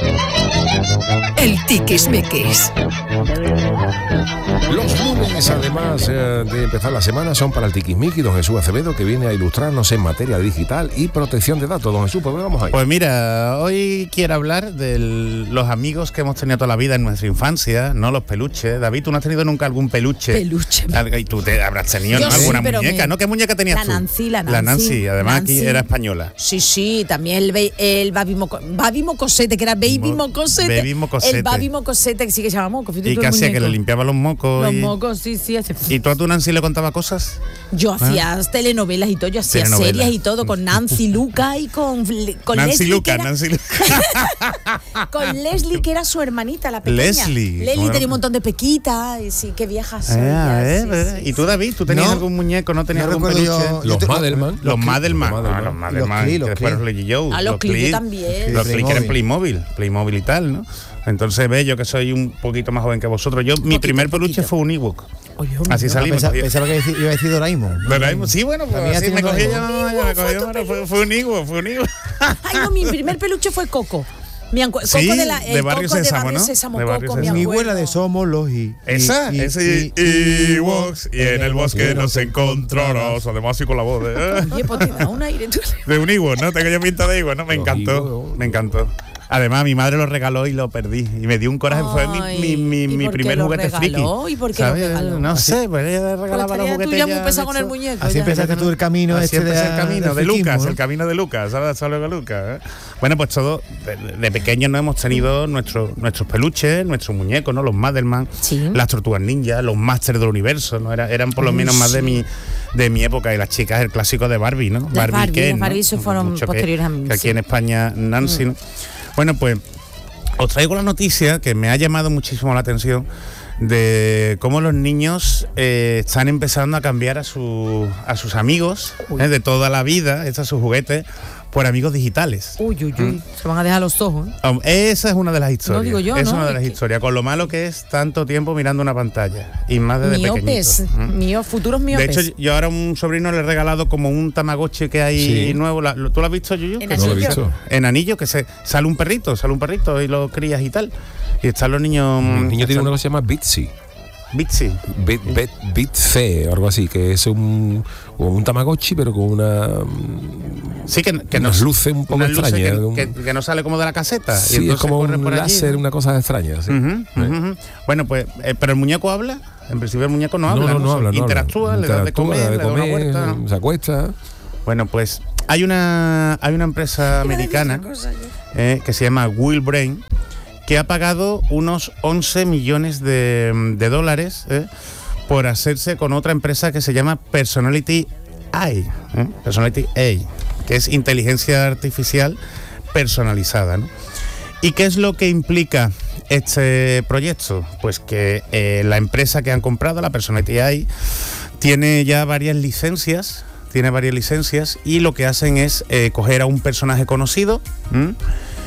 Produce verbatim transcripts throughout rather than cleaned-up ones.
El tiquismiquis. Los lunes, además eh, de empezar la semana, son para el tiquismiquis, don Jesús Acevedo, que viene a ilustrarnos en materia digital y protección de datos. Don Jesús, ¿por dónde vamos a ir? Pues mira, hoy quiero hablar de los amigos que hemos tenido toda la vida en nuestra infancia, no los peluches. David, ¿tú no has tenido nunca algún peluche? Peluche. Y tú te habrás tenido, Yo ¿no? sí, alguna pero muñeca, me- ¿no? ¿Qué muñeca tenías La tú? Nancy, la La Nancy. Nancy, además aquí Nancy. era española. Sí, sí, también el, ba- el Baby, Moco, Baby Mocosete, que era Baby Mo- Mocosete. Baby Mocosete. El Baby Mocosete, que sí que se llama Moco. fíjate ¿Y tú qué el hacía? Que muñeco. le limpiaba los mocos. Los y... mocos, sí, sí. Hace... ¿Y tú a tu Nancy le contaba cosas? Yo hacía telenovelas y todo, yo hacía Telenovelas. series y todo con Nancy Luca y con, con Nancy Leslie. Luca, que era- Nancy Luca. Con Leslie, que era su hermanita, la pequeña. Leslie, Leslie bueno. tenía un montón de pequitas. Y sí, qué viejas son. Eh, ya, eh, sí, eh. sí, ¿Y tú, sí. David, tú tenías No, algún muñeco, no tenías no algún recuerdo peluche? yo- Los te- Madelman. Los Madelman, Los ah, los Madelman, Klee, que los después Klee. los leí yo. Ah, los Klee, yo Klee. también. Los Klee que eran Playmobil. Playmobil, Playmobil y tal, ¿no? Entonces ve, yo que soy un poquito más joven que vosotros. Yo, mi Poquito, primer peluche poquito. fue un Ewok. Oye, Así No, salimos. pensaba, cogí- pensaba que decir- iba a decir Doraemon. Doraemon, sí, bueno, pues También así tiene me cogí yo, Doraemon. yo me cogí yo, bueno, fue, fue un Ewok, fue un Ewok. Ay, no, mi primer peluche fue Coco. Mi ancu- Sí, Coco de, la, el de Barrio Coco Sésamo, de Barrio ¿no? Sésamo, De Barrio Coco, me Sésamo. Mi acuerdo. abuela de Somos los y. Esa, y- ese y- Ewoks, y en el bosque nos encontrarás. Además, así con la voz de. Oye, pues te da un aire. tú. De un Ewok, ¿no? Tengo yo pinta de Ewok, ¿no? Me Los encantó, Ewoks. me encantó. Además, mi madre lo regaló y lo perdí. Y me dio un coraje. Fue mi, Ay, mi, mi, ¿y mi por qué primer lo juguete regaló? friki. ¿Y por qué lo ¿Sabes? regaló? No sé, pues ella Pues regalaba los estaría tú juguetes. ya muy ya pesado de con el hecho. muñeco. Así ya. empezaste tú el camino Así este empecé de, el camino de, del friquismo, Lucas, ¿no? el camino de Lucas, ¿sabes? Solo de Lucas. ¿eh? Bueno, pues todo, de, de pequeños no hemos tenido nuestros nuestros peluches, nuestros muñecos, ¿no? Los Madelman, Sí. las tortugas ninja, los Masters del Universo, ¿no? Era, eran por lo Uy, menos más de sí. mi de mi época. Y las chicas, el clásico de Barbie, ¿no? Las Barbie, Ken, las ¿no? Barbie se fueron Mucho que- posteriores a mí, que aquí sí. en España, Nancy, ¿no? Bueno, pues os traigo la noticia que me ha llamado muchísimo la atención de cómo los niños eh, están empezando a cambiar a, su, a sus amigos eh, de toda la vida, estos sus juguetes, por amigos digitales. Uy, uy, uy. Se van a dejar los ojos. ¿eh? Um, esa es una de las historias. digo yo, es ¿no? una de Es las que- historias. Con lo malo que es tanto tiempo mirando una pantalla. Y más desde Miopes. pequeñito. ¿Mm? Mío, futuros De miopes. hecho, yo ahora a un sobrino le he regalado como un Tamagotchi que hay Sí. nuevo. La- ¿Tú lo has visto, Yuyu? En Que No lo he Anillo. visto. en anillo, que se sale un perrito, sale un perrito y lo crías y tal. Y están los niños. El niño tiene están- una cosa que se llama Bitsy. Bitsy. Bit, bit, Bitce o algo así, que es un, un Tamagotchi, pero con una. Sí, que, que unas nos luces un poco unas luces extrañas. que, un- que- que no sale como de la caseta. y sí, es entonces como corre un por allí, láser, ¿no? una cosa extraña. Sí. Ujú, Eh. ujú, ujú. Bueno, pues, eh, pero el muñeco habla. En principio el muñeco no habla. no, no, habla, no Interactúa, habla. le das de Interactúa, comer, le le da da de una comer, vuelta. se acuesta. Bueno, pues hay una hay una empresa americana eh, que se llama Wheelbrain, que ha pagado unos once millones de, de dólares eh, por hacerse con otra empresa que se llama Personality A I, ¿eh? Personality A I, que es inteligencia artificial personalizada, ¿no? ¿Y qué es lo que implica este proyecto? Pues que eh, la empresa que han comprado, la Personality A I, tiene ya varias licencias, tiene varias licencias y lo que hacen es eh, coger a un personaje conocido, ¿m?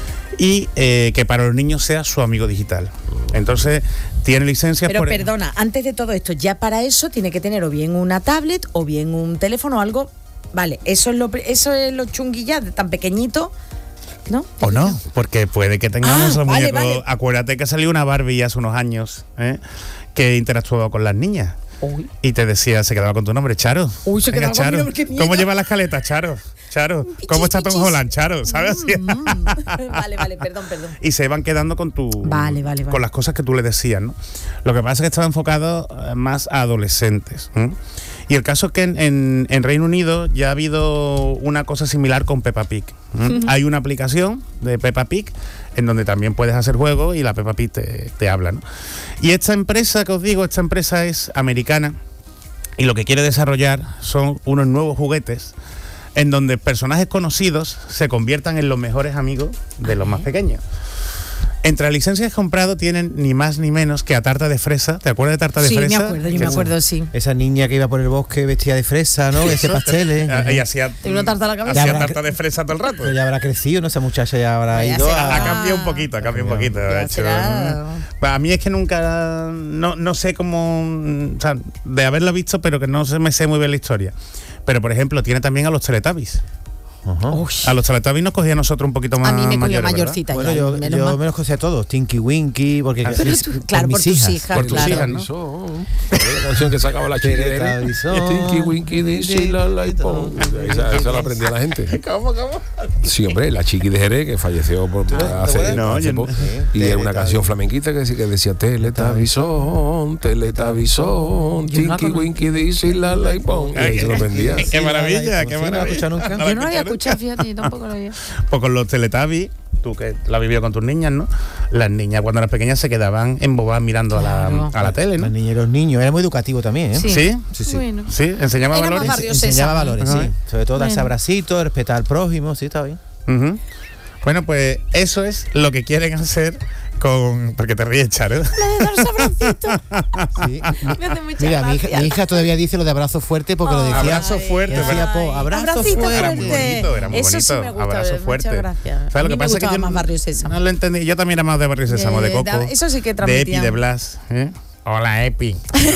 y eh, que para los niños sea su amigo digital. Entonces, tiene licencias Pero por... perdona, antes de todo esto, ya para eso tiene que tener o bien una tablet o bien un teléfono o algo. Vale, eso es lo eso es lo chunguilla de tan pequeñito, ¿no? O no, porque puede que tengamos Ah, los vale, muñecos. vale. Acuérdate que salió una Barbie hace unos años, ¿eh? que interactuaba con las niñas. Uy. Y te decía, se quedaba con tu nombre, Charo. Uy, se Venga, quedaba con mi Charo. nombre, qué miedo. ¿Cómo lleva la escaleta, Charo? Charo. ¿Cómo está Tom pichis. Holland, Charo? ¿Sabes? Así. Mm, mm. Vale, vale, perdón, perdón. Y se van quedando con tu Vale, vale, vale. con las cosas que tú le decías, ¿no? Lo que pasa es que estaba enfocado eh, más a adolescentes. ¿eh? Y el caso es que en, en, en Reino Unido ya ha habido una cosa similar con Peppa Pig. ¿eh? Hay una aplicación de Peppa Pig en donde también puedes hacer juegos y la Peppa Pig te, te habla, ¿no? Y esta empresa que os digo, esta empresa es americana y lo que quiere desarrollar son unos nuevos juguetes en donde personajes conocidos se conviertan en los mejores amigos de los más pequeños. Entre las licencias que he comprado tienen ni más ni menos que a Tarta de Fresa. ¿Te acuerdas de Tarta de Sí, Fresa? me acuerdo, yo Que me es- acuerdo, sí. Esa niña que iba por el bosque vestida de fresa, ¿no? Ese pasteles. Ah, Ella hacía, Tiene una tarta a la cabeza. hacía Ya habrá- tarta de fresa todo el rato. Pero ya habrá crecido, ¿no? Esa muchacha ya habrá Ya ido será. Ha a... cambiado un poquito, ha cambiado un poquito. Ya ha hecho- será. Pues a mí es que nunca, no, no sé cómo, o sea, de haberlo visto, pero que no se me sé muy bien la historia. Pero, por ejemplo, tiene también a los Teletubbies. Ajá. Uy. A los Teletubbies nos cogía a nosotros un poquito más A mí me cogió mayores, ¿verdad? mayorcita Bueno, ya, yo, menos yo mal. me los conocía a todos, Tinky Winky, porque Ah, Pero mis- tú- claro, por mis tus hijas. hijas, Por tus claro. hijas, ¿no? Teletubbies. Era la canción que sacaba la chica de Teletubbies. Tinky Winky Dixie la la y pon. Esa, esa la aprendía la gente. ¿Cómo, cómo? Sí, hombre, la Chiqui de Jerez, que falleció por, hace, No, hace yo poco. no. Y era una canción flamenquita que decía, que decía Teletubbiesón, Teletubbiesón, Tinky Winky Dixie la la y pon. Y ahí se lo aprendía. Qué maravilla, qué ¿Sí? ¿No lo has maravilla. escuchado nunca? Yo no lo había escuchado, fíjate, yo tampoco lo había. Pues con los Teletubbies, tú que la has vivido con tus niñas, ¿no? Las niñas cuando eran pequeñas se quedaban embobadas mirando a, Claro. la, a la tele, ¿no? Las niñas y los niños, era muy educativo también, ¿eh? Sí. ¿Sí? Sí, sí. Bueno. Sí, enseñaba Era más valores. barrio Enseñaba Sésamo. valores, Ajá. sí. Sobre todo darse Bueno. abracitos, respetar al prójimo, sí, está bien. Ujú. Bueno, pues eso es lo que quieren hacer con... Porque te ríes, Charo. Le de dar sabrosito. Sí. Me hace mucha Mira, mi hija, gracia. mi hija todavía dice lo de abrazo fuerte porque lo decía. Abrazo fuerte, decía, ¿verdad? po, abrazo Abracito fuerte. Era muy bonito, era muy Eso bonito. sí me gusta, Abrazo muchas fuerte. gracias. ¿Sabes A lo mí que me pasa? Es que gustaba yo más no- Barrio Sésamo. No lo entendí. Yo también era más de Barrio Sésamo, de Eh, Coco. da- eso sí que de Epi, transmitían. de Blas. ¿eh? Hola, Epi.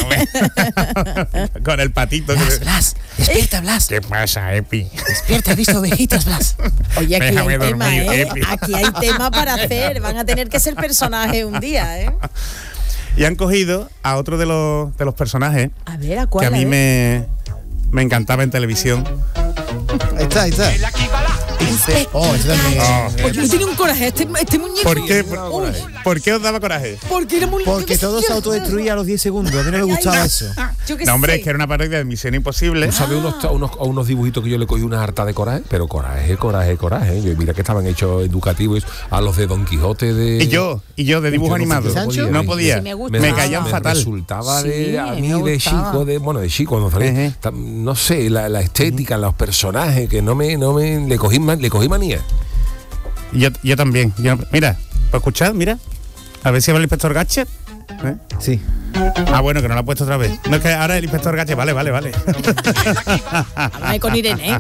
Con el patito. Blas, que- Blas, despierta, Blas. ¿Qué pasa, Epi? Despierta, he visto ovejitas, Blas. Oye, aquí Déjame hay tema, dormir, ¿eh? Epi. Aquí hay tema para hacer. Van a tener que ser personajes un día, ¿eh? Y han cogido a otro de los, de los personajes A ver, ¿a cuál? que a mí ver? me, me encantaba en televisión. Ahí está, ahí está. Oh, ese también. Oh. Oye, yo tenía un coraje, este, este muñeco. ¿Por qué, por, Uy, ¿por qué os daba coraje? porque era muy Porque todo se autodestruía a los diez segundos. A mí no me gustaba eso. Yo qué No, hombre, sé. es que era una parodia de Misión Imposible. ¿Tú sabes unos, unos, a unos dibujitos que yo le cogí una harta de coraje? Pero coraje, coraje, coraje. Yo, mira que estaban hechos educativos a los de Don Quijote de... Y yo, y yo de dibujo Yo no animado. podía, ¿Sancho? No podía. Sí, me me, gustaba. caían me fatal. resultaba de Sí, a me mí de gustaba. chico, de bueno, de chico cuando salí, Ejé. tam- no sé, la, la estética, los personajes que no me no me le cogí man- le cogí manía. Y Yo, yo también. Yo, mira, ¿puedo escuchar? Mira. A ver si va el inspector Gadget. ¿Eh? Sí. Ah, bueno, que no lo ha puesto otra vez. No, es que ahora el inspector Gadget. Vale, vale, vale. Háblame con Irene.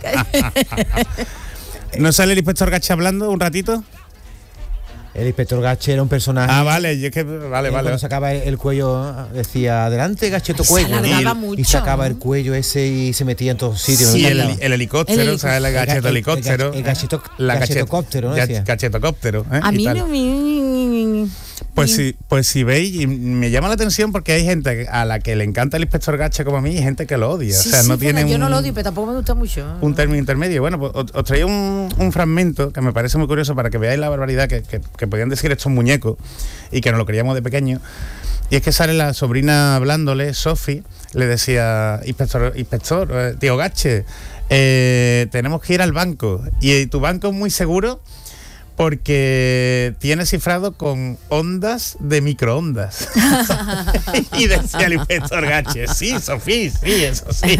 ¿No sale el inspector Gadget hablando un ratito? El inspector Gache era un personaje. Ah, vale, yo es que. Vale, que vale. Cuando sacaba el, el cuello, decía, adelante, Gacheto Cuello. Se alargaba y, mucho, y sacaba ¿no? el cuello ese y se metía en todos sitios. Sí, me el, encantaba. el helicóptero, El ¿sabes? El gacheto el- el helicóptero. gach- el gacheto- La gachetocóptero, ¿no gach- decía? Gachetocóptero, ¿eh? A Y mí tal. no me... Pues sí, pues si veis, y me llama la atención porque hay gente a la que le encanta el inspector Gache como a mí y gente que lo odia. Sí, o sea, sí, no bueno, tiene yo no un- lo odio, pero tampoco me gusta mucho. un término intermedio. Bueno, pues os, os traía un, un fragmento que me parece muy curioso para que veáis la barbaridad que, que, que podían decir estos muñecos y que nos lo queríamos de pequeño. Y es que sale la sobrina hablándole, Sophie, le decía, inspector, inspector, eh, tío Gache, eh, tenemos que ir al banco. Y tu banco es muy seguro porque tiene cifrado con ondas de microondas. Y decía el inspector Gache, sí, Sofía, sí, eso sí.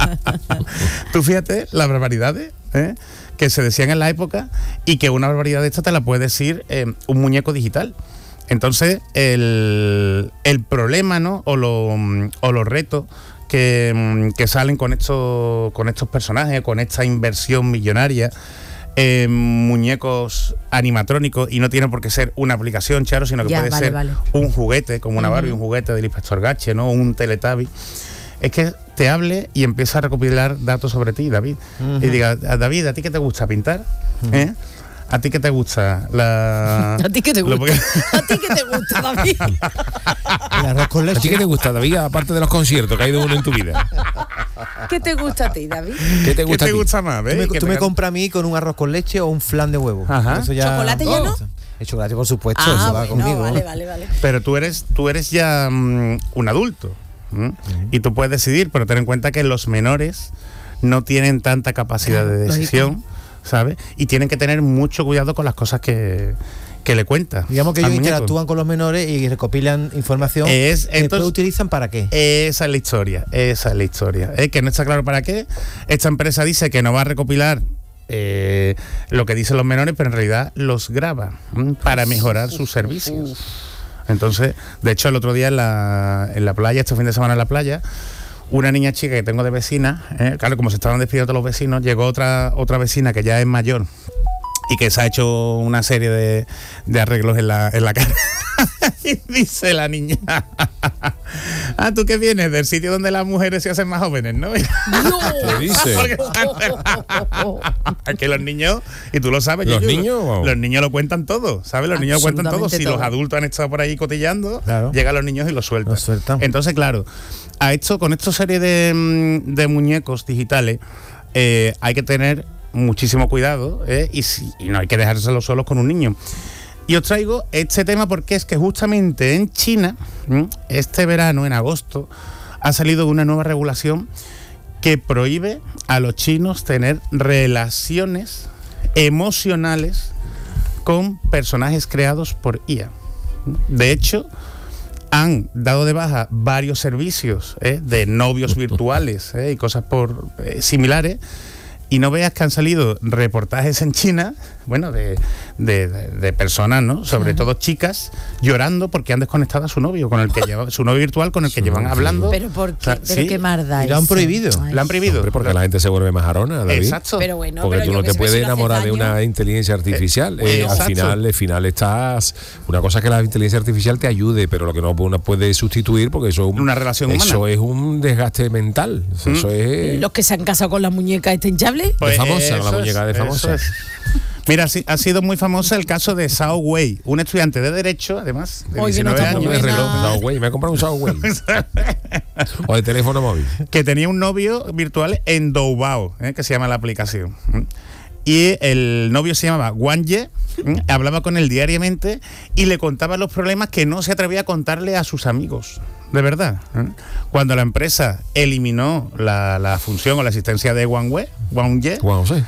Tú fíjate las barbaridades, ¿eh?, que se decían en la época y que una barbaridad de esta te la puede decir eh, un muñeco digital. Entonces, el, el problema, ¿no?, o, lo, o los retos que, que salen con estos, con estos personajes, con esta inversión millonaria, eh, muñecos animatrónicos, y no tiene por qué ser una aplicación, Charo, sino que Ya, puede vale, ser vale. un juguete, como una Barbie, Ujú. un juguete del inspector Gache, ¿no?, un Teletubby. Es que te hable y empieza a recopilar datos sobre ti, David. Ujú. Y diga, David, ¿a ti qué te gusta pintar? ¿Eh? ¿A ti qué te gusta? La... ¿A ti qué te lo- gusta? ¿A ti qué te gusta, David? El arroz con ¿A ti leche. qué te gusta, David? Aparte de los conciertos que ha ido uno en tu vida. ¿Qué te gusta a ti, David? ¿Qué te ¿Qué gusta? te a ti? gusta más? Tú ¿Ves? me, Que tú te me can- compras a mí con un arroz con leche o un flan de huevo. Ajá. Eso ya- ¿Chocolate ya no? El chocolate, por supuesto, Ah, eso va bueno, conmigo. vale, vale, vale. Pero tú eres, tú eres ya mm, un adulto. ¿m? Y tú puedes decidir, pero ten en cuenta que los menores no tienen tanta capacidad de Claro, decisión, ¿sabes? Y tienen que tener mucho cuidado con las cosas que, que le cuentas. Digamos que al ellos muñeco. interactúan con los menores y recopilan información. Es- que después entonces- utilizan para qué. Esa es la historia, esa es la historia. Es que no está claro para qué. Esta empresa dice que no va a recopilar eh, lo que dicen los menores, pero en realidad los graba, ¿m? para mejorar sus servicios. Entonces, de hecho, el otro día en la, en la playa, este fin de semana en la playa, una niña chica que tengo de vecina, ¿eh? claro, como se estaban despidiendo todos los vecinos, llegó otra, otra vecina que ya es mayor y que se ha hecho una serie de, de arreglos en la, en la cara. Y dice la niña, Ah, ¿tú qué vienes? Del sitio donde las mujeres se hacen más jóvenes, ¿no? ¿Qué dice? Es que los niños, y tú lo sabes, ¿Los Yuyu, niños? Wow. Los niños lo cuentan todo, ¿sabes? Los niños lo cuentan todo. Si todo. los adultos han estado por ahí cotillando, Claro. llegan los niños y lo sueltan. Lo sueltan. Entonces, claro, a esto, con esta serie de, mm, de muñecos digitales, eh, hay que tener muchísimo cuidado, ¿eh? y, si, y no hay que dejárselo solos con un niño. Y os traigo este tema porque es que justamente en China, ¿m? este verano, en agosto, ha salido una nueva regulación que prohíbe a los chinos tener relaciones emocionales con personajes creados por I A. De hecho, han dado de baja varios servicios, ¿eh? de novios virtuales, ¿eh? y cosas por eh, similares. Y no veas que han salido reportajes en China, bueno, de, de, de, de personas, ¿no? Sobre todo chicas, llorando porque han desconectado a su novio, con el que lleva, su novio virtual con el que Su llevan novio. hablando. Pero ¿por qué? O sea, pero sí. qué marda. Y lo han eso. prohibido. Ay. La han prohibido. Hombre, porque la gente se vuelve más arona, David. Exacto. Pero bueno, Porque pero tú yo no que te sé, puedes si no hace enamorar de daño. una inteligencia artificial. Eh, Eh, al exacto. final, al final estás. Una cosa es que la inteligencia artificial te ayude, pero lo que no no puede sustituir, porque eso es un- Una relación eso humana. es un desgaste mental. Eso, Mm. eso es. Los que se han casado con las muñecas este hinchable. de famosa, eso la muñeca de es, famosa. eso es. Mira, sí, ha sido muy famoso el caso de Zhao Wei, un estudiante de Derecho, además, de Oye, no diecinueve está muy de años, buena. reloj, Xiaohui, me he comprado un Xiaohui. O de teléfono móvil. que tenía un novio virtual en Doubao, ¿eh? que se llama la aplicación. ¿eh? Y el novio se llamaba Wang Ye, ¿eh? hablaba con él diariamente y le contaba los problemas que no se atrevía a contarle a sus amigos. De verdad. ¿eh? Cuando la empresa eliminó la, la función o la asistencia de Wang Wei, Wang Ye, Bueno, sí.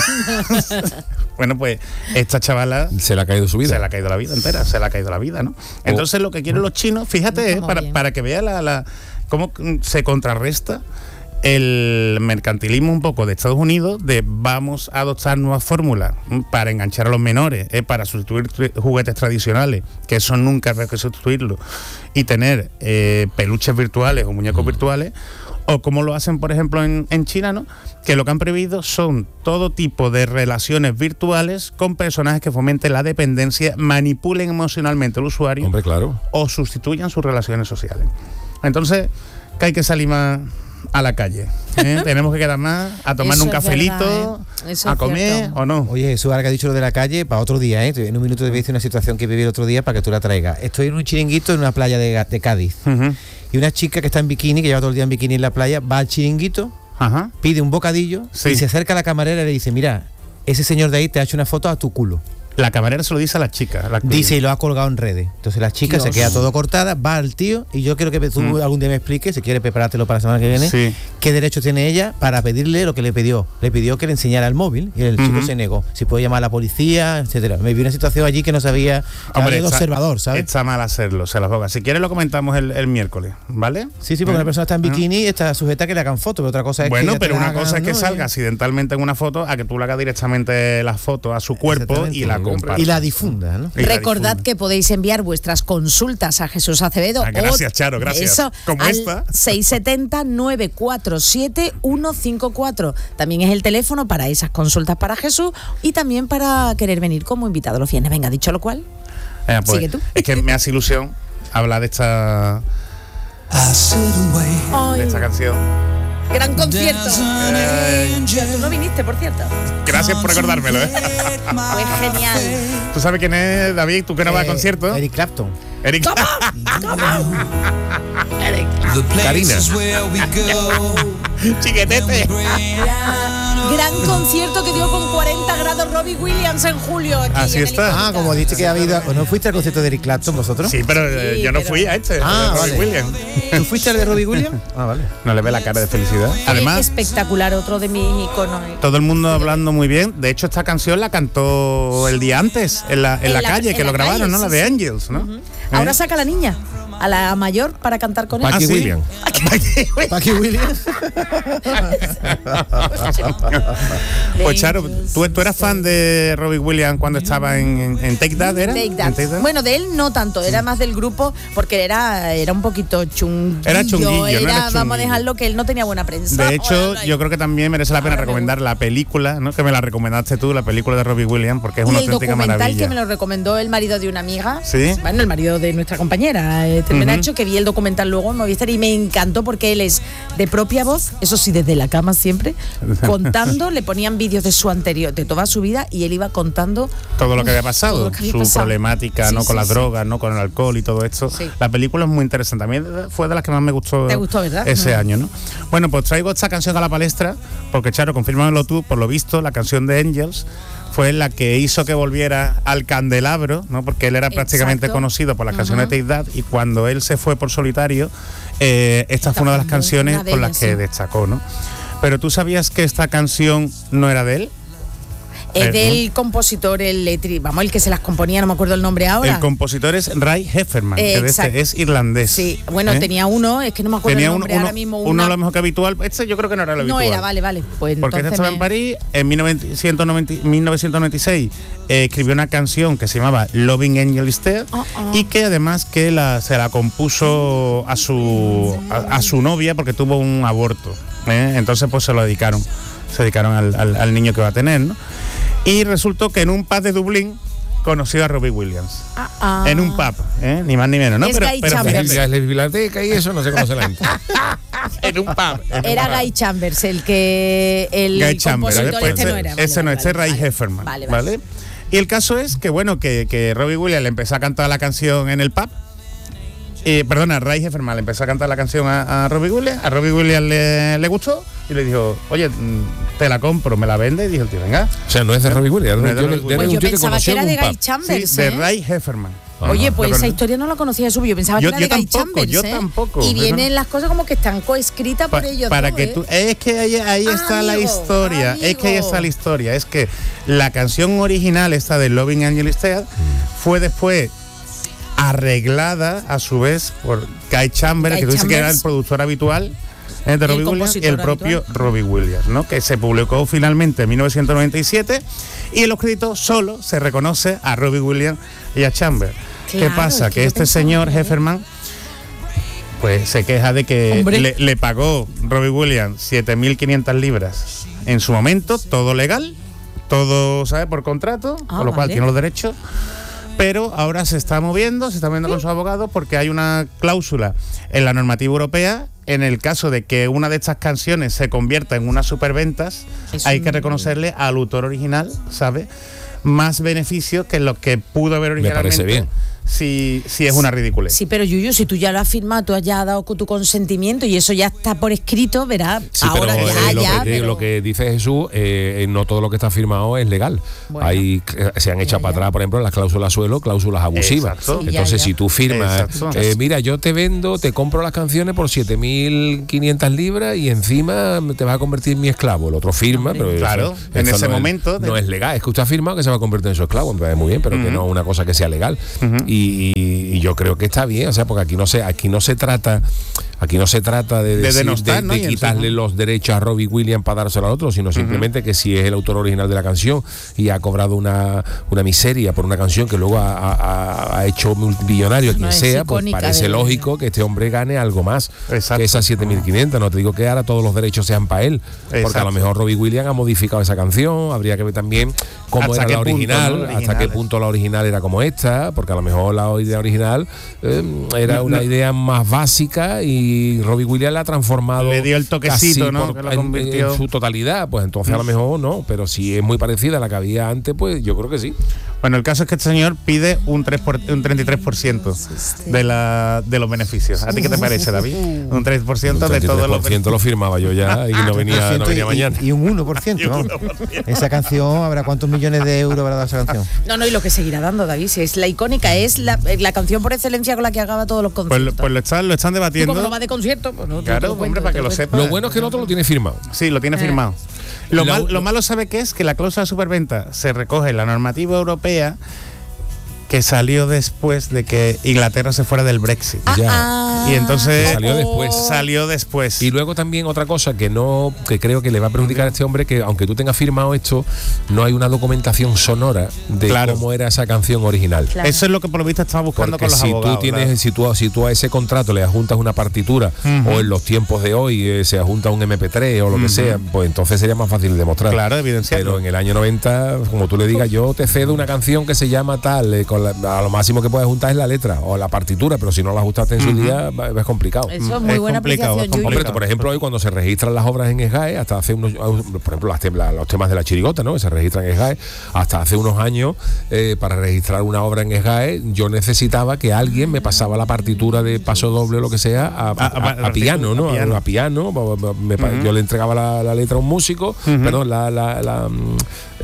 bueno, pues esta chavala Se le ha caído su vida. se le ha caído la vida entera, se le ha caído la vida, ¿no? Entonces lo que quieren los chinos, fíjate, No eh, estamos para, bien. para que vea la, la cómo mm, se contrarresta el mercantilismo un poco de Estados Unidos de vamos a adoptar nuevas fórmulas mm, para enganchar a los menores, eh, para sustituir tr- juguetes tradicionales, que eso nunca hay que sustituirlo, y tener eh, peluches virtuales o muñecos virtuales, o como lo hacen, por ejemplo, en, en China, ¿no? Que lo que han prohibido son todo tipo de relaciones virtuales con personajes que fomenten la dependencia, manipulen emocionalmente al usuario Hombre, claro. o sustituyan sus relaciones sociales. Entonces, que hay que salir más a la calle. ¿eh? Tenemos que quedar más a tomar Eso un es cafelito, verdad, ¿eh? Eso a es comer cierto. o no. Oye, Jesús, ahora que ha dicho lo de la calle, para otro día, ¿eh? En un minuto te voy a decir una situación que viví el otro día para que tú la traigas. Estoy en un chiringuito en una playa de, de Cádiz. Ujú. Y una chica que está en bikini, que lleva todo el día en bikini en la playa, va al chiringuito, Ajá. pide un bocadillo Sí. y se acerca a la camarera y le dice, mira, ese señor de ahí te ha hecho una foto a tu culo. La camarera se lo dice a la chica. a la cliente. Dice y lo ha colgado en redes. Entonces la chica se Dios. queda todo cortada, va al tío y yo quiero que tú Mm. algún día me expliques, si quieres preparártelo para la semana que viene, Sí. qué derecho tiene ella para pedirle lo que le pidió. Le pidió que le enseñara el móvil y el chico Ujú. se negó. Si puede llamar a la policía, etcétera. Me vi una situación allí que no sabía, estaba de está- observador, ¿sabes? Está mal hacerlo, se las boga. Si quieres lo comentamos el, el miércoles, ¿vale? Sí, sí, porque ¿Eh? una persona está en Ah. bikini y está sujeta a que le hagan fotos, pero otra cosa es que Bueno, ella te pero la una haga, cosa es que ¿no? salga Y- accidentalmente en una foto a que tú le hagas directamente la foto a su cuerpo Exactamente. y la compartas. Y la difunda, ¿no? Y la Recordad difunda. que podéis enviar vuestras consultas a Jesús Acevedo. Ah, gracias, o- Charo, gracias. Eso, Como al esta. seis siete cero, nueve cuatro siete, uno cinco cuatro. También es el teléfono para esas consultas para Jesús y también para querer venir como invitado los viernes. Venga, dicho lo cual. Venga, pues, Sigue tú. Es que me hace ilusión hablar de esta, Ay, de esta canción. gran concierto. Eh, Tú no viniste, por cierto. gracias por recordármelo, ¿eh? Fue genial. ¿Tú sabes quién es, David? ¿Tú que no vas a Eh, concierto? Eric Clapton. Eric. Karina. Chiquetete. Gran concierto que dio con cuarenta grados Robbie Williams en julio. Aquí Así en el está. Ah, como dice que ha habido... ¿No fuiste al concierto de Eric Clapton vosotros? Sí, pero eh, Sí, yo no pero- fui a este. Ah, de Robbie vale. Williams. ¿Tú fuiste al de Robbie Williams? Ah, vale. No le ve la cara de felicidad. Además, espectacular, otro de mis iconos. todo el mundo hablando muy bien. De hecho, esta canción la cantó el día antes, en la, en En la la- calle, en que la lo grabaron, calle, ¿no? La sí, de sí. Angels, ¿no? Ahora ¿Eh? saca a la niña, a la mayor, para cantar con él. Paqui ¿Ah, sí? Williams. Paqui Williams. Pues Charo, ¿tú, tú eras fan de Robbie Williams cuando estaba en, en, en Take That, ¿era? Take That. ¿En Take That? Bueno, de él no tanto, era más del grupo porque era, era un poquito chunguillo. Era chunguillo, era, no era vamos a chunguillo. dejarlo que él no tenía buena prensa. De hecho, Ahora, yo creo que también merece la pena Ahora me recomendar la película, ¿no? Que me la recomendaste tú, la película de Robbie Williams, porque es y una el auténtica documental maravilla. que me lo recomendó el marido de una amiga. ¿Sí? Bueno, el marido de nuestra compañera, eh, Ujú. Nacho, que vi el documental luego en Movistar y me encantó porque él es de propia voz, eso sí, desde la cama siempre, contando, le ponían vídeos de su anterior, de toda su vida, y él iba contando Todo lo que había todo pasado, lo que había su pasado. problemática, Sí, ¿no? Con sí, las sí. drogas, ¿no? Con el alcohol y todo esto. Sí. La película es muy interesante. A mí fue de las que más me gustó. Te gustó, ¿verdad? Ese Mm. año, ¿no? Bueno, pues traigo esta canción a la palestra, porque Charo, confírmamelo tú, por lo visto, la canción de Angels fue la que hizo que volviera al candelabro, ¿no? Porque él era prácticamente Exacto. conocido por las canciones Ujú. de Take That, y cuando él se fue por solitario, eh, esta fue una de las fue canciones una de con las ellas, que sí. destacó, ¿no? Pero ¿tú sabías que esta canción no era de él? Es Eh, del compositor, el letri, vamos, el que se las componía, no me acuerdo el nombre ahora. El compositor es Ray Hefferman, Eh, que de exacto. este es irlandés. Sí, bueno, ¿eh? tenía uno, es que no me acuerdo Tenía el un- nombre uno, ahora mismo. uno Una, lo mejor que habitual. Este yo creo que no era lo no habitual. era, vale, vale. Pues Porque este entonces estaba en me- París en mil novecientos noventa, mil novecientos noventa y seis, eh, escribió una canción que se llamaba Loving Angel Instead, Oh, oh. y que además que la, se la compuso a su a, a su novia porque tuvo un aborto, ¿eh? Entonces pues se lo dedicaron, se dedicaron al, al- al niño que va a tener, ¿no? Y resultó que en un pub de Dublín conoció a Robbie Williams. Ah, ah. En un pub, ¿eh? Ni más ni menos, ¿no? Es Guy Chambers. fíjate, Ya es la biblioteca y eso no se conoce la gente. en un pub. en un Era pub. Guy Chambers, el que. El Guy Chambers, compositor, ¿vale? Pues este ese, no era. Vale, ese no, vale, este es vale, Ray vale. Hefferman, Vale, vale, vale. Y el caso es que, bueno, que, que Robbie Williams le empezó a cantar la canción en el pub. Eh, perdona, Ray Hefferman le empezó a cantar la canción a, a Robbie Williams. A Robbie Williams le, le gustó y le dijo, oye, mm, te la compro, me la vende. Y dijo el tío, venga. O sea, no es de Robbie Williams. No es de yo, Robbie yo- Williams. Pues un yo tío que pensaba que conoció era en de un Guy pub. Chambers. Sí, de ¿eh? Ray Hefferman. Oye, Ajá. pues Lo esa conocí. historia no la conocía de su yo pensaba Yo- que era yo de Guy tampoco, Chambers. yo ¿eh? tampoco, Y yo vienen no- las cosas como que están coescritas por Pa- ellos para dos, que ¿eh? tú es que ahí, ahí está la Amigo, historia, es que ahí amigo. está la historia, es que la canción original esta de Loving Angel Instead fue después arreglada a su vez por Guy Chambers, Guy que tú dices que era el Chambers. productor habitual, eh, de El Robbie Williams, y el compositor propio habitual. Robbie Williams, ¿no? Que se publicó finalmente en mil novecientos noventa y siete, y en los créditos solo se reconoce a Robbie Williams y a Chambers. ¿Qué Claro, pasa? es que Que yo este pensaba señor que- Hefferman pues se queja de que Hombre. le, le pagó Robbie Williams siete mil quinientas libras en su momento, todo legal, todo, ¿sabes? Por contrato, Ah, con lo cual vale. tiene los derechos. Pero ahora se está moviendo, se está moviendo con sus abogados porque hay una cláusula en la normativa europea. En el caso de que una de estas canciones se convierta en unas superventas, Es hay un- que reconocerle al autor original, ¿sabes? Más beneficios que lo que pudo haber Me originalmente. parece bien. Si, si es una ridiculez. Sí, pero Yuyu, si tú ya lo has firmado, tú has ya dado tu consentimiento y eso ya está por escrito, verás. Sí, ahora pero ya, eh, lo, ya. que, pero- lo que dice Jesús, eh, eh, no todo lo que está firmado es legal. Bueno. Hay, eh, se han echado Ya, para ya. atrás, por ejemplo, las cláusulas suelo, cláusulas abusivas. Exacto. Sí, ya, Entonces, ya. si tú firmas, Exacto. eh, mira, yo te vendo, te compro las canciones por siete mil quinientas libras y encima te vas a convertir en mi esclavo. El otro firma, pero eso- Claro, en eso ese no es- momento de- no es legal. Es que usted ha firmado que se va a convertir en su esclavo, me parece muy bien, pero que Ujú. no es una cosa que sea legal. Ujú. y, y yo creo que está bien, o sea, porque aquí no se, aquí no se trata, aquí no se trata de, De decir- denostar, de- ¿no? de Y en quitarle su- los derechos a Robbie Williams para dárselo al otro, sino simplemente que si es el autor original de la canción y ha cobrado una, una miseria por una canción que luego ha, ha- ha hecho multimillonario a quien No, es sea, pues icónica parece de- lógico que este hombre gane algo más Exacto. que esas siete mil quinientas. No te digo que ahora todos los derechos sean para él, porque a Exacto. lo mejor Robbie Williams ha modificado esa canción, habría que ver también cómo ¿Hasta era qué la punto, original, no? La hasta original. qué punto la original era como esta, porque a lo mejor la idea original eh, era una idea más básica y Robbie Williams la ha transformado Le dio el toquecito, casi ¿no? por- Que lo en- convirtió. en su totalidad, pues entonces a lo mejor no, pero si es muy parecida a la que había antes, pues yo creo que sí. Bueno, el caso es que este señor pide un, tres por- un treinta y tres por ciento de, la, de los beneficios. ¿A ti qué te parece, David? Un tres por ciento Un de todos los treinta y tres por ciento lo firmaba yo ya y no venía, no venía y, mañana. y un uno por ciento, vamos. Esa canción, ¿habrá cuántos millones de euros habrá dado esa canción? No, no, y lo que seguirá dando, David, si es la icónica, es la, la canción por excelencia con la que acaba todos los Pues, conciertos. lo- pues lo, están, lo están Tú debatiendo. como no vas de concierto, pues no, te- Claro, te lo hombre, cuento, para te que lo cuento. sepa. Lo bueno es que el otro lo tiene firmado. Sí, lo tiene Eh. firmado. Lo, La- mal- lo malo, ¿sabe qué es? Que la cláusula de superventa se recoge en la normativa europea que salió después de que Inglaterra se fuera del Brexit. Ah, Ya. ah, Ah, y entonces salió después. Salió después. Y luego también otra cosa que no, que creo que le va a perjudicar a este hombre, que aunque tú tengas firmado esto, no hay una documentación sonora de Claro. cómo era esa canción original. Claro. Eso es lo que por lo visto estaba buscando Porque con los si abogados. tú tienes, claro. si tú, si tú a ese contrato le adjuntas una partitura, Ujú. o en los tiempos de hoy eh, se adjunta un eme pe tres o lo que sea, pues entonces sería más fácil de demostrar. Claro, evidenciarlo. Pero en el año noventa, como tú le digas, yo te cedo una canción que se llama tal, eh, con la- a lo máximo que puedes juntar es la letra o la partitura, pero si no la ajustaste en su día, va- es complicado. Eso es muy Es buena complicado, apreciación, es Yuyu. Hombre, tú, por ejemplo, hoy cuando se registran las obras en S G A E, hasta hace unos, por ejemplo, las tem- la- los temas de la chirigota, ¿no? Que se registran en S G A E, hasta hace unos años, eh, para registrar una obra en S G A E, yo necesitaba que alguien me pasaba la partitura de paso doble o lo que sea a, a- a- a piano, ¿no? a piano. A, a piano, me pa- yo le entregaba la, la letra a un músico, perdón, la, la- la, mm,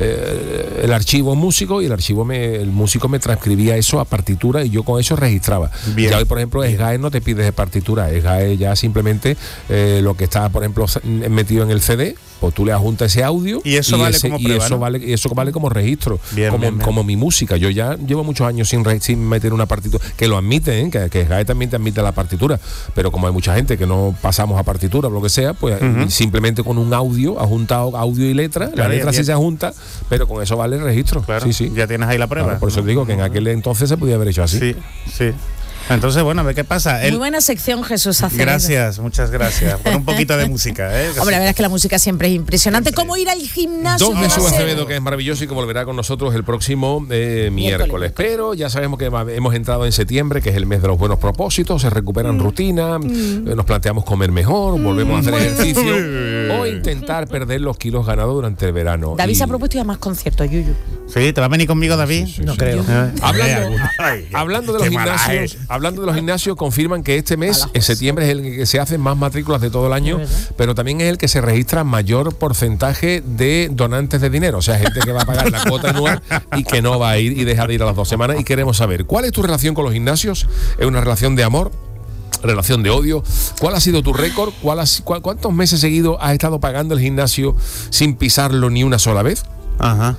eh, el archivo a un músico, y el archivo me, el músico me transcribía eso a partitura y yo con eso registraba. Bien. Ya hoy, por ejemplo, S G A E no te pide de partitura, S G A E ya simplemente eh, lo que está, por ejemplo, metido en el ce de, pues tú le adjuntas ese audio Y eso vale ese- como y prueba, eso ¿no? vale, y eso vale como registro, Bien, como, bien, bien. como mi música. Yo ya llevo muchos años sin, re- sin meter una partitura, que lo admiten, ¿eh? que, que S G A E también te admite la partitura, pero como hay mucha gente que no pasamos a partitura o lo que sea, pues simplemente con un audio, adjuntado audio y letra, Claro, la letra ya- sí se adjunta, pero con eso vale el registro. Claro, Sí, sí. ya tienes ahí la prueba. Claro, por eso digo que en aquel entonces se podía haber hecho así. Sí, sí. Entonces, bueno, a ver qué pasa. Muy El- buena sección, Jesús Acevedo. Gracias, muchas gracias. Con un poquito de música, ¿eh? Hombre, la verdad es que la música siempre es impresionante. ¿Cómo ir al gimnasio? Don ¿Qué va a Jesús ser? Acevedo, que es maravilloso y que volverá con nosotros el próximo eh, miércoles. Miércoles. Pero ya sabemos que va- hemos entrado en septiembre, que es el mes de los buenos propósitos, se recuperan rutinas, eh, nos planteamos comer mejor, volvemos a hacer ejercicio o intentar perder los kilos ganados durante el verano. David Y- se ha propuesto ya más conciertos, Yuyu. Sí, ¿te va a venir conmigo, David? No creo. Eh, Hablando, Ay, hablando de los qué mala gimnasios, es. hablando de los gimnasios, confirman que este mes, Mala en septiembre, es el que se hacen más matrículas de todo el año, ¿De verdad? pero también es el que se registra mayor porcentaje de donantes de dinero, o sea, gente que va a pagar la cuota anual y que no va a ir y deja de ir a las dos semanas. Y queremos saber, ¿cuál es tu relación con los gimnasios? ¿Es una relación de amor? ¿Relación de odio? ¿Cuál ha sido tu récord? ¿Cuál has- cuál- ¿Cuántos meses seguidos has estado pagando el gimnasio sin pisarlo ni una sola vez? Ajá.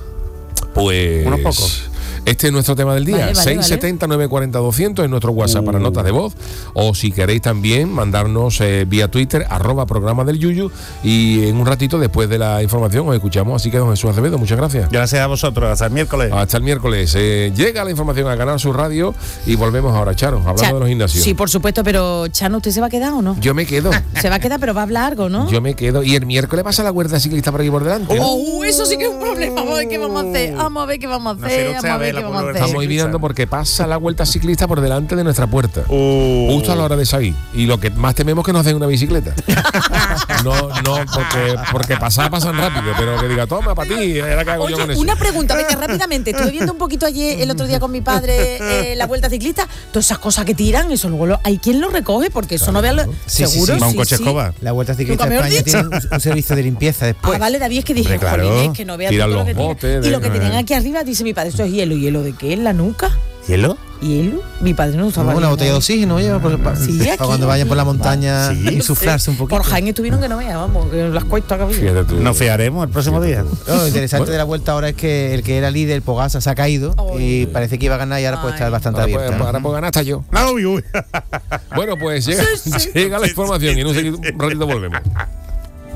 Pues Unos pocos. este es nuestro tema del día. Vale, vale, seis setenta, nueve cuarenta, doscientos es nuestro WhatsApp para notas de voz. O si queréis también mandarnos eh, vía Twitter, arroba programa del Yuyu. Y en un ratito después de la información os escuchamos. Así que don Jesús Acevedo, muchas gracias. Gracias a vosotros. Hasta el miércoles. Hasta el miércoles. Eh, llega la información a Canal Sur Radio y volvemos ahora, Charo, hablando Cha- de los gimnasios. Sí, por supuesto, pero Chano, ¿usted se va a quedar o no? Yo me quedo. Se va a quedar, pero va a hablar algo, ¿no? Yo me quedo. Y el miércoles pasa la huerta ciclista por aquí por delante. ¿no? Oh, eso sí que es un problema. Vamos a ver qué vamos a hacer. Vamos a ver qué vamos a No hacer. sé, usted Vamos a a ver ver qué la vamos a pulvera. hacer. Estamos ahí mirando porque pasa la vuelta ciclista por delante de nuestra puerta. Uh. Justo a la hora de salir. Y lo que más tememos es que nos den una bicicleta. No, no, porque, porque pasar pasan rápido, pero que diga, toma, para ti, era que hago yo con Oye, eso. una pregunta, venga, rápidamente. Estuve viendo un poquito ayer, el otro día con mi padre, eh, la vuelta ciclista. Todas esas cosas que tiran, eso luego lo- hay quien lo recoge, porque eso no vea lo- Sí, sí, seguro. sí. Va un sí, coche sí. escoba. La Vuelta Ciclista Nunca de mejor España dicho. tiene un, un servicio de limpieza después. Ah, vale, David, es que dije, Hombre, claro. jolines, que no vea Tiran todo lo los que tiran. botes Y de- lo que tienen aquí arriba, dice mi padre, esto es hielo. ¿Hielo de qué? ¿En la nuca? ¿Hielo? ¿Hielo? Mi padre no usaba Una hielo. botella de oxígeno lleva por- para, Sí, para aquí. cuando vayan por la montaña Sí. y sufrarse un poquito. Por Jaén estuvieron que no vea, vamos, que las cuestas que había. Fíjate tú. Nos fiaremos el próximo día. No, lo interesante de la vuelta ahora es que el que era líder, Pogasa, se ha caído y parece que iba a ganar y ahora puede estar Ay. bastante Ahora, pues, abierta. ahora pues ganar hasta yo. No, uy, uy. Bueno, pues llega, llega la información y en un, segui- un ratito volvemos.